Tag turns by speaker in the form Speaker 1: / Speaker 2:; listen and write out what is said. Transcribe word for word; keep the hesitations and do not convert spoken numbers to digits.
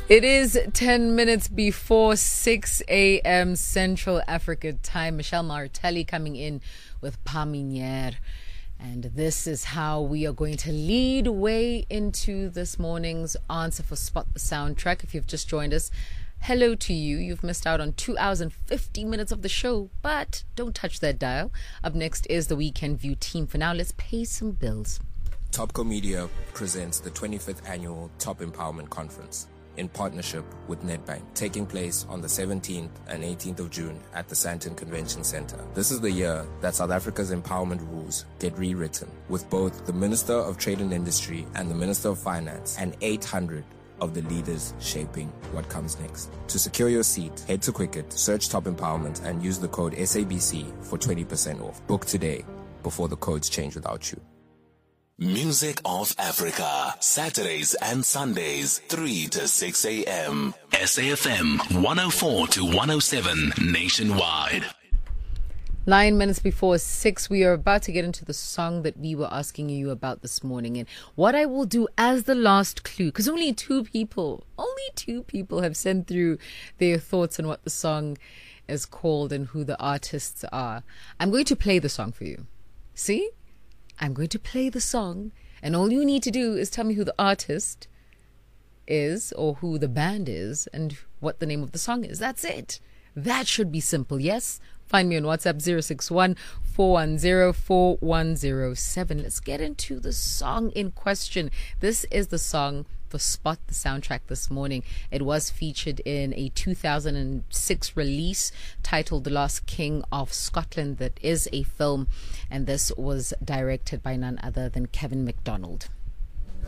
Speaker 1: It is ten minutes before six a.m. Central Africa time. Michelle Martelli coming in with Paminier. And this is how we are going to lead way into this morning's answer for Spot the Soundtrack. If you've just joined us, hello to you. You've missed out on two hours and fifty minutes of the show, but don't touch that dial. Up next is the Weekend View team. For now, let's pay some bills.
Speaker 2: Topco Media presents the twenty-fifth Annual Top Empowerment Conference in partnership with Nedbank, taking place on the seventeenth and eighteenth of June at the Sandton Convention Center. This is the year that South Africa's empowerment rules get rewritten, with both the Minister of Trade and Industry and the Minister of Finance and eight hundred of the leaders shaping what comes next. To secure your seat, head to Quicket, search Top Empowerment and use the code S A B C for twenty percent off. Book today before the codes change without you.
Speaker 3: Music of Africa, Saturdays and Sundays, three to six a.m. S A F M one oh four to one oh seven nationwide.
Speaker 1: Nine minutes before six, we are about to get into the song that we were asking you about this morning. And what I will do as the last clue, because only two people, only two people have sent through their thoughts on what the song is called and who the artists are. I'm going to play the song for you. See? I'm going to play the song, and all you need to do is tell me who the artist is or who the band is and what the name of the song is. That's it. That should be simple, yes? Find me on WhatsApp zero six one, four one zero, four one zero seven. Let's get into the song in question. This is the song for Spot the Soundtrack this morning. It was featured in a two thousand six release titled The Last King of Scotland. That is a film, and this was directed by none other than Kevin MacDonald.